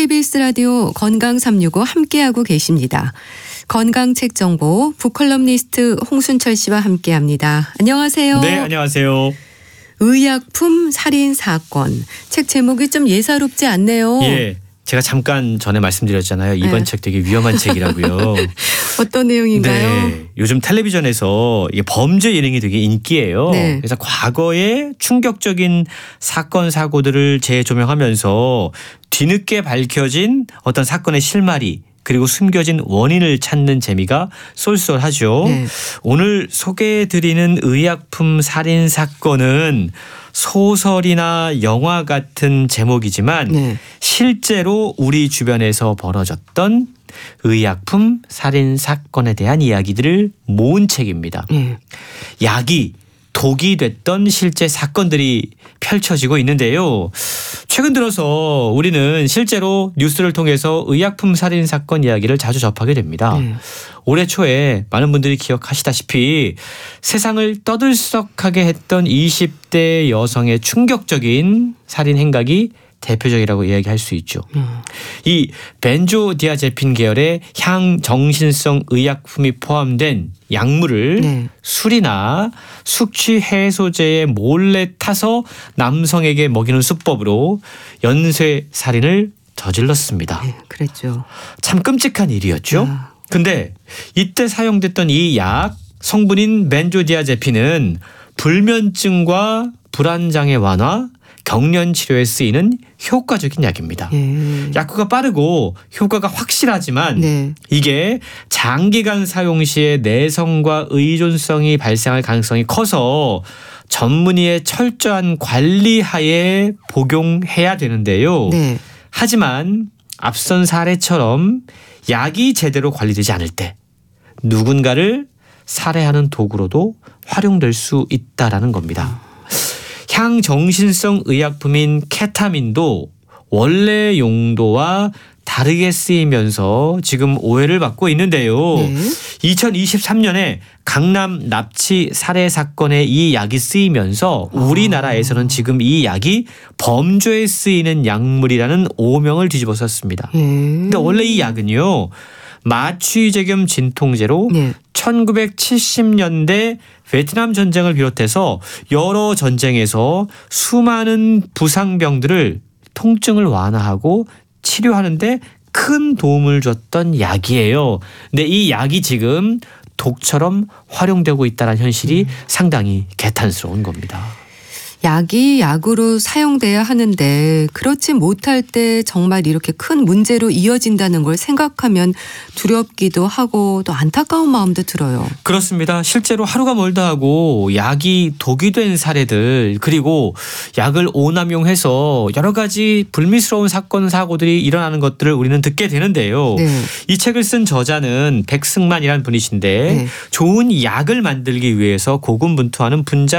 KBS 라디오 건강 365 함께하고 계십니다. 건강책 정보 북컬럼니스트 홍순철 씨와 함께합니다. 안녕하세요. 네, 안녕하세요. 의약품 살인 사건. 책 제목이 좀 예사롭지 않네요. 예, 제가 잠깐 전에 말씀드렸잖아요. 이번 네. 책 되게 위험한 책이라고요. 어떤 내용인가요? 네, 요즘 텔레비전에서 이게 범죄 예능이 되게 인기예요. 네. 그래서 과거의 충격적인 사건 사고들을 재조명하면서 뒤늦게 밝혀진 어떤 사건의 실마리 그리고 숨겨진 원인을 찾는 재미가 쏠쏠하죠. 네. 오늘 소개해드리는 의약품 살인 사건은 소설이나 영화 같은 제목이지만 네. 실제로 우리 주변에서 벌어졌던 의약품 살인 사건에 대한 이야기들을 모은 책입니다. 네. 약이 독이 됐던 실제 사건들이 펼쳐지고 있는데요. 최근 들어서 우리는 실제로 뉴스를 통해서 의약품 살인 사건 이야기를 자주 접하게 됩니다. 네. 올해 초에 많은 분들이 기억하시다시피 세상을 떠들썩하게 했던 20대 여성의 충격적인 살인 행각이 대표적이라고 이야기할 수 있죠. 이 벤조디아제핀 계열의 향정신성 의약품이 포함된 약물을 네. 술이나 숙취 해소제에 몰래 타서 남성에게 먹이는 수법으로 연쇄 살인을 저질렀습니다. 네, 그랬죠. 참 끔찍한 일이었죠. 아. 근데 이때 사용됐던 이 약 성분인 벤조디아제핀은 불면증과 불안장애 완화, 경련 치료에 쓰이는 효과적인 약입니다. 네. 약효가 빠르고 효과가 확실하지만 네. 이게 장기간 사용 시에 내성과 의존성이 발생할 가능성이 커서 전문의의 철저한 관리 하에 복용해야 되는데요. 네. 하지만 앞선 사례처럼 약이 제대로 관리되지 않을 때 누군가를 살해하는 도구로도 활용될 수 있다라는 겁니다. 향정신성 의약품인 케타민도 원래 용도와 다르게 쓰이면서 지금 오해를 받고 있는데요. 네. 2023년에 강남 납치 살해 사건에 이 약이 쓰이면서 우리나라에서는 지금 이 약이 범죄에 쓰이는 약물이라는 오명을 뒤집어 썼습니다. 근데 원래 이 약은요. 마취제 겸 진통제로 네. 1970년대 베트남 전쟁을 비롯해서 여러 전쟁에서 수많은 부상병들을 통증을 완화하고 치료하는데 큰 도움을 줬던 약이에요. 근데 이 약이 지금 독처럼 활용되고 있다는 현실이 상당히 개탄스러운 겁니다. 약이 약으로 사용돼야 하는데 그렇지 못할 때 정말 이렇게 큰 문제로 이어진다는 걸 생각하면 두렵기도 하고 또 안타까운 마음도 들어요. 그렇습니다. 실제로 하루가 멀다 하고 약이 독이 된 사례들 그리고 약을 오남용해서 여러 가지 불미스러운 사건 사고들이 일어나는 것들을 우리는 듣게 되는데요. 네. 이 책을 쓴 저자는 백승만이라는 분이신데 네. 좋은 약을 만들기 위해서 고군분투하는 분자